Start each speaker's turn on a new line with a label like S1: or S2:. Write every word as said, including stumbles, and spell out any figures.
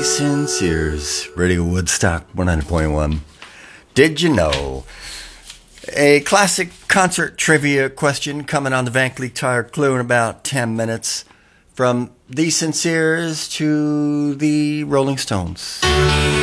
S1: Sinceres, Radio Woodstock one hundred point one. Did you know? A classic concert trivia question coming on the Van Cleek Tire Clue in about ten minutes. From The Sinceres to the Rolling Stones.